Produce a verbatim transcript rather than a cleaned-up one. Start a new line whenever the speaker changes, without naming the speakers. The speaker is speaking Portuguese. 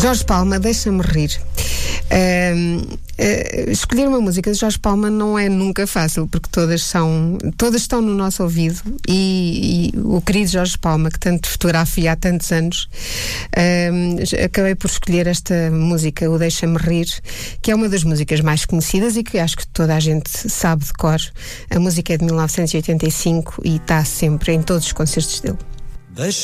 Jorge Palma, Deixa-me Rir. Uh, uh, escolher uma música de Jorge Palma não é nunca fácil, porque todas são, todas estão no nosso ouvido, e, e o querido Jorge Palma, que tanto fotografia há tantos anos, uh, acabei por escolher esta música, o Deixa-me Rir, que é uma das músicas mais conhecidas e que acho que toda a gente sabe de cor. A música é de mil novecentos e oitenta e cinco e está sempre em todos os concertos dele. Deixa